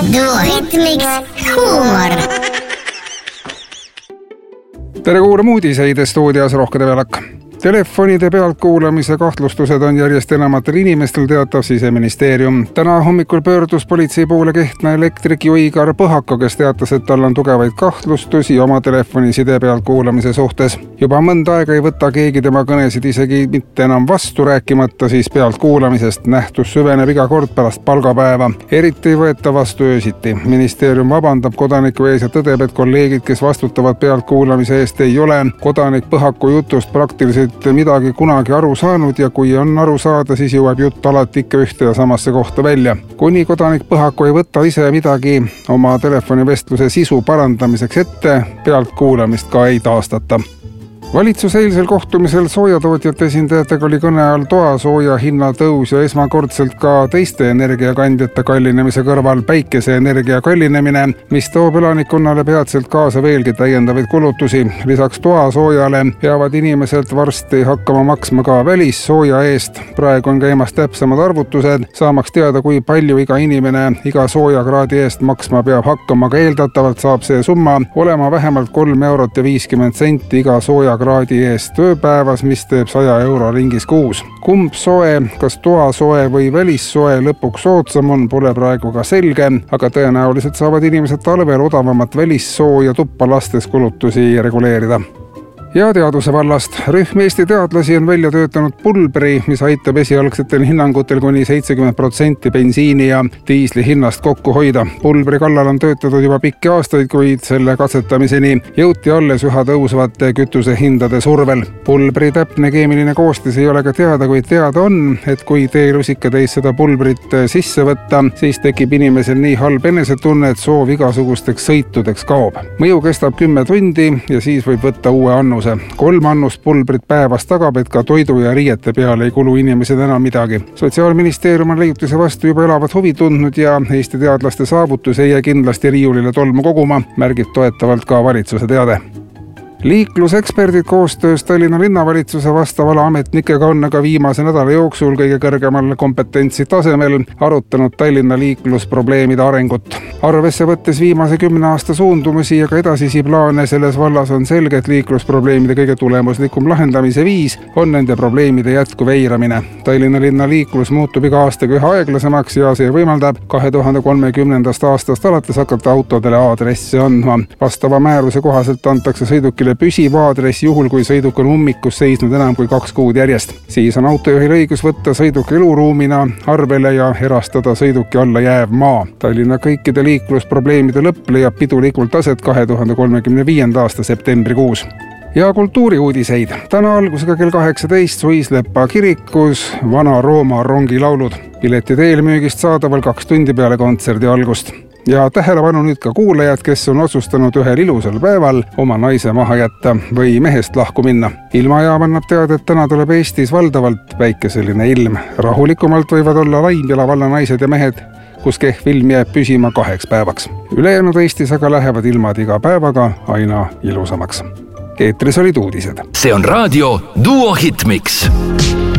Duo Hitmix huumor. Tere kuulama uudiseid, stuudios Rohke Develak. Telefonide pealtkuulamise kahtlustused on järjest enamatel inimestel, teatab Siseministeerium. Täna hommikul pöördus politsei poole Kehtna elektrik Igor Põhako, kes teatas, et tal on tugevaid kahtlustusi oma telefoniside pealtkuulamise suhtes. Juba mõnda aega ei võta keegi tema kõnesid isegi mitte enam vastu, rääkimata siis pealtkuulamisest. Nähtus süveneb iga kord pärast palgapäeva. Eriti ei võeta vastu öösiti. Ministeerium vabandab kodaniku ees ja tõdeb, et kolleegid, kes vastutavad pealtkuulamise eest, ei ole kodanik Põhako jutust praktiliselt midagi kunagi aru saanud ja kui on aru saada, siis jõuab jutt alati ikka ühte ja samasse kohta välja. Kuni kodanik Põhako ei võta ise midagi oma telefonivestluse sisu parandamiseks ette, pealtkuulamist ka ei taastata. Valitsuse eilsel kohtumisel soojatootjate esindajatega oli kõne all toasooja hinna tõus ja esmakordselt ka teiste energiakandjate kallinemise kõrval päikeseenergia kallinemine, mis toob elanikkonnale peatselt kaasa veelgi täiendavaid kulutusi. Lisaks toasoojale peavad inimeselt varsti hakkama maksma ka välissooja eest. Praegu on käimas täpsemad arvutused, saamaks teada, kui palju iga inimene iga soojakraadi eest maksma peab hakkama, aga eeldatavalt saab see summa olema vähemalt 3 eurot ja 50 senti iga soojakraadi eest ööpäevas, mis teeb 100 euro ringis kuus. Kumb soe, kas toasoe või välissoe lõpuks soodsam on, pole praegu ka selge, aga tõenäoliselt saavad inimesed talvel odavamat välissooja tuppa lastes kulutusi reguleerida. Ja teaduse vallast. Rühm Eesti teadlasi on välja töötanud pulbri, mis aitab esialgsetel hinnangutel kuni 70% bensiini ja diisli hinnast kokku hoida. Pulbri kallal on töötatud juba pikki aastaid, kuid selle katsetamiseni jõuti alles üha tõusvate kütusehindade survel. Pulbri täpne keemiline koostis ei ole ka teada, kuid teada on, et kui teelusikatäis seda pulbrit sisse võtta, siis tekib inimesel nii halb enesetunne, et soov igasugusteks sõitudeks kaob. Mõju kestab 10 tundi ja siis võib võtta uue annuse. 3 annust pulbrit päevas tagab, et ka toidu ja riiete peale ei kulu inimesed enam midagi. Sotsiaalministeerium on leiutise vastu juba elavat huvi tundnud ja Eesti teadlaste saavutus ei jää kindlasti riiulile tolmu koguma, märgib toetavalt ka valitsuse teade. Liikluseksperdid koostöös Tallinna linnavalitsuse vastavale ametnikega on aga viimase nädala jooksul kõige kõrgemal kompetentsi tasemel arutanud Tallinna liiklusprobleemide arengut. Arvesse võttes viimase 10 aasta suundumusi ja ka edasisi plaane selles vallas on selge, et liiklusprobleemide kõige tulemuslikum lahendamise viis on nende probleemide jätkuv eiramine. Tallinna linna liiklus muutub iga aastaga üha aeglasemaks ja see võimaldab 2030. aastast alates hakata autodele aadressi andma. Vastava määruse kohaselt antakse sõidukile püsiv aadress juhul, kui sõiduk on ummikus seisnud enam kui 2 kuud järjest. Siis on autojuhil õigus võtta sõiduk eluruumina arvele ja erastada sõiduki alla jääv maa. Tallinna kõikide liiklusprobleemide lõpp leiab pidulikult aset 2035. aasta septembrikuus. Ja kultuuriuudiseid. Täna algusega kell 18 Suislepa kirikus Vana-Rooma rongilaulud. Piletid eelmüügist saadaval 2 tundi peale kontserdi algust. Ja tähelepanu nüüd ka kuulajad, kes on otsustanud ühel ilusal päeval oma naise maha jätta või mehest lahku minna. Ilmajaam annab teada, et täna tuleb Eestis valdavalt päikeseline ilm. Rahulikumalt võivad olla Laimbjala valla naised ja mehed, kus kehv ilm jääb püsima 2 päevaks. Ülejäänud Eestis aga lähevad ilmad iga päevaga aina ilusamaks. Eetris olid uudised. See on raadio Duo Hitmix.